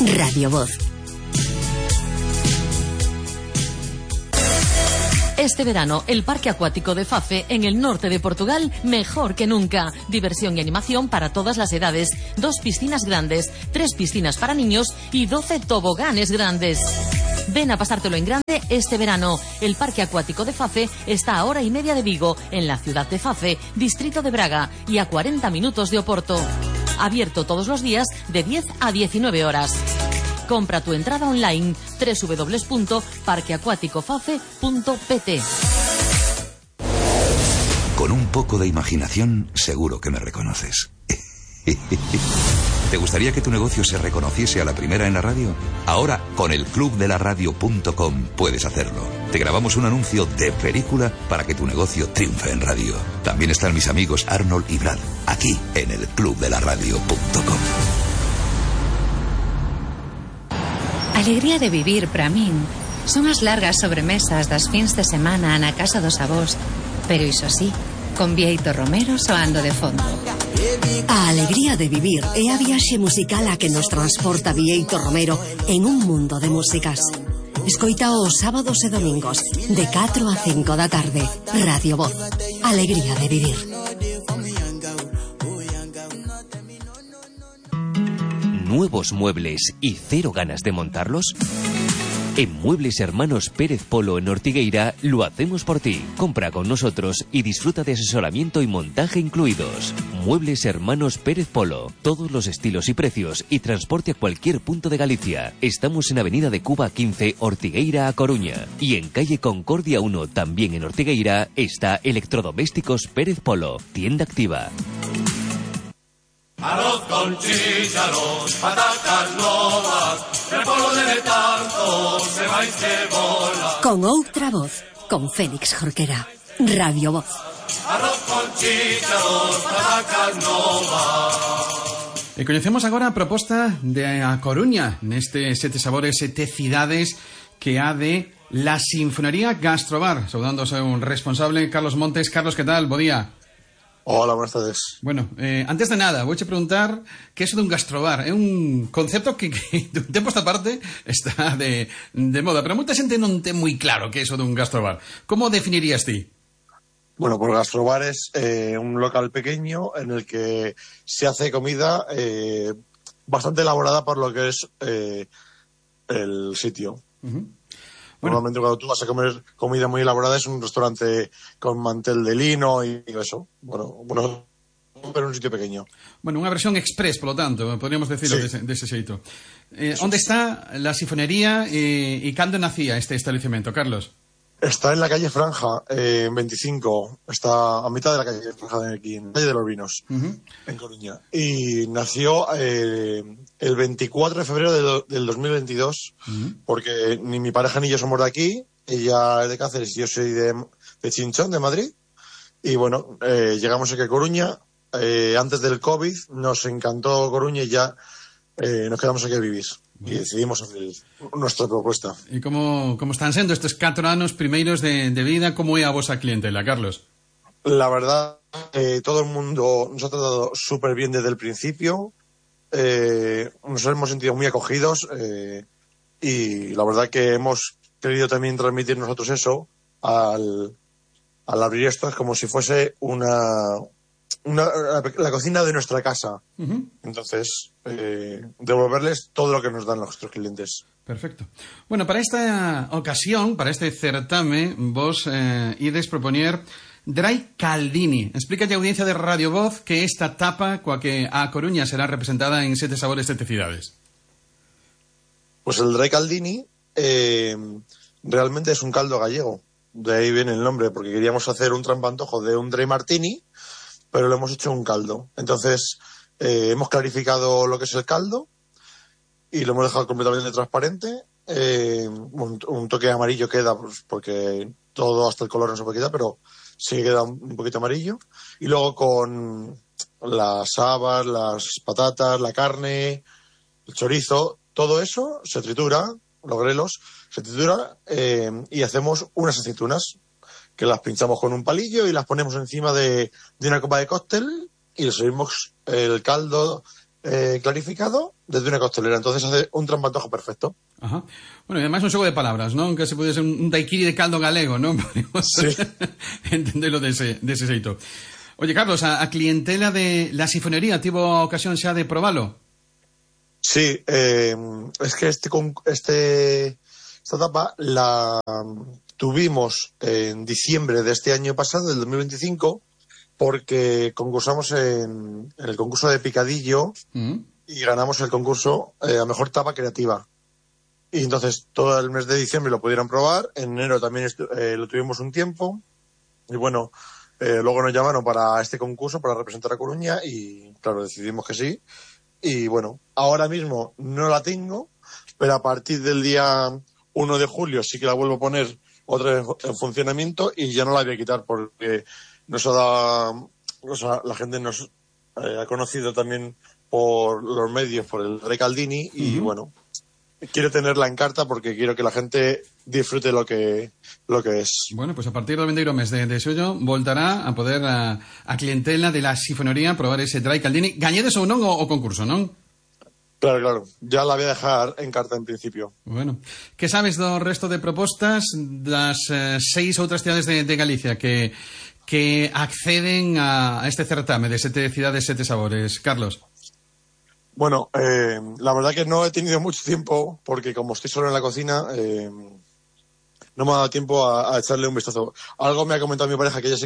Radio Voz. Este verano, el Parque Acuático de Fafe, en el norte de Portugal, mejor que nunca. Diversión y animación para todas las edades. 2 piscinas grandes, 3 piscinas para niños y 12 toboganes grandes. Ven a pasártelo en grande este verano. El Parque Acuático de Fafe está a hora y media de Vigo, en la ciudad de Fafe, distrito de Braga, y a 40 minutos de Oporto. Abierto todos los días de 10 a 19 horas. Compra tu entrada online www.parqueacuaticofafe.pt. Con un poco de imaginación, seguro que me reconoces. ¿Te gustaría que tu negocio se reconociese a la primera en la radio? Ahora, con el clubdelaradio.com puedes hacerlo. Te grabamos un anuncio de película para que tu negocio triunfe en radio. También están mis amigos Arnold y Brad, aquí en el clubdelaradio.com. Alegría de vivir, para min, son as largas sobremesas das fins de semana na casa dos avós, pero iso sí, con Bieito Romero soando de fondo. A alegría de vivir é a viaxe musical a que nos transporta Bieito Romero en un mundo de músicas. Escoita os sábados e domingos de 4 a 5 da tarde. Radio Voz. Alegría de vivir. ¿Nuevos muebles y cero ganas de montarlos? En Muebles Hermanos Pérez Polo en Ortigueira lo hacemos por ti. Compra con nosotros y disfruta de asesoramiento y montaje incluidos. Muebles Hermanos Pérez Polo. Todos los estilos y precios y transporte a cualquier punto de Galicia. Estamos en Avenida de Cuba 15, Ortigueira a Coruña. Y en Calle Concordia 1, también en Ortigueira, está Electrodomésticos Pérez Polo. Tienda activa. Arroz con chícharos, patatas novas, el polo de tanto se va y cebola. Con outra voz, con Félix Jorquera. Radio Voz. Arroz con chícharos, patatas novas. E coñecemos agora a proposta de A Coruña neste Sete Sabores, Sete Cidades que ha de la Sinfonería Gastrobar, saudando a un responsable, Carlos Montes. Carlos, que tal? Bo día. Hola, buenas tardes. Bueno, antes de nada, vouche preguntar que é eso dun gastrobar. É un concepto que de un tempo esta parte está de moda, pero moita xente non ten moi claro que é eso dun gastrobar. Como definirías ti? Bueno, pues gastrobar es un local pequeño en el que se hace comida bastante elaborada por lo que es el sitio. Bueno. Normalmente cuando tú vas a comer comida muy elaborada es un restaurante con mantel de lino y eso. Bueno, pero en un sitio pequeño. Bueno, unha versión express, polo tanto, podríamos decirlo sí. dese xeito. Onde está la sinfonería e cando nacía este establecemento, Carlos? Está en la calle Franja, 25. Está a mitad de la calle Franja de aquí, en la calle de los Vinos, en Coruña. Y nació el 24 de febrero del 2022, porque ni mi pareja ni yo somos de aquí. Ella es de Cáceres y yo soy de Chinchón, de Madrid. Y bueno, llegamos aquí a Coruña. Antes del COVID nos encantó Coruña y ya nos quedamos aquí a vivir. Y decidimos hacer nuestra propuesta. E como están sendo estes 4 anos primeiros de vida? Como é a vosa clientela, Carlos? La verdad, todo el mundo nos ha tratado súper bien desde el principio. Nos hemos sentido muy acogidos y la verdad que hemos querido también transmitir nosotros eso al abrir esto. Es como si fuese la cocina de nuestra casa. Entonces, devolverles todo lo que nos dan nuestros clientes. Perfecto. Bueno, para esta ocasión, para este certame, vos ides propoñer Dry Caldini. Explícalle a audiencia de Radio Voz que esta tapa coa que a Coruña será representada en Sete Sabores, Sete Cidades. Pues el Dry Caldini realmente es un caldo gallego. De ahí viene el nombre, porque queríamos hacer un trampantojo de un Dry Martini, pero lo hemos hecho un caldo. Entonces, hemos clarificado lo que es el caldo y lo hemos dejado completamente transparente. Un toque amarillo queda, pues, porque todo hasta el color no se puede quitar, pero sí queda un poquito amarillo. Y luego con las habas, las patatas, la carne, el chorizo, todo eso se tritura, los grelos, se tritura y hacemos unas aceitunas que las pinchamos con un palillo y las ponemos encima de una copa de cóctel y le servimos el caldo clarificado desde una costelera. Entonces hace un trampantojo perfecto. Ajá. Bueno, y además un xogo de palabras, ¿no? Que se puede ser un daiquiri de caldo galego, ¿no? Sí. Entenderlo de ese xeito. Oye, Carlos, a clientela de la Sinfonería tivo ocasión xa de probalo? Sí, es que esta etapa la tuvimos en diciembre de este año pasado, del 2025, porque concursamos en el concurso de Picadillo y ganamos el concurso a Mejor Tapa Creativa. Y entonces todo el mes de diciembre lo pudieron probar, en enero también lo tuvimos un tiempo, y bueno, luego nos llamaron para este concurso, para representar a Coruña, y claro, decidimos que sí. Y bueno, ahora mismo no la tengo, pero a partir del día 1 de julio sí que la vuelvo a poner otra vez en funcionamiento y ya no la voy a quitar porque nos ha dado, o sea, la gente nos ha conocido también por los medios, por el Rey Caldini, y bueno, quiero tenerla en carta porque quiero que la gente disfrute lo que es. Bueno, pues a partir do vindeiro mes de xullo voltará a poder a clientela de la Sinfonería probar ese Dry Caldini. Gañedes ou non o concurso, non? Claro, ya la voy a dejar en carta en principio. Bueno, que sabes do resto de propostas das 6 outras cidades de Galicia que acceden a este certame de 7 cidades, 7 sabores? Carlos. Bueno, la verdad que no he tenido mucho tiempo porque como estoy solo en la cocina, no me ha dado tiempo a echarle un vistazo. Algo me ha comentado mi pareja que ella sí